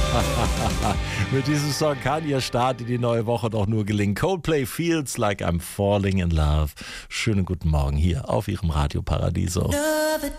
Mit diesem Song kann Ihr Start in die neue Woche doch nur gelingen. Coldplay Feels Like I'm Falling in Love. Schönen guten Morgen hier auf Ihrem Radio Paradiso.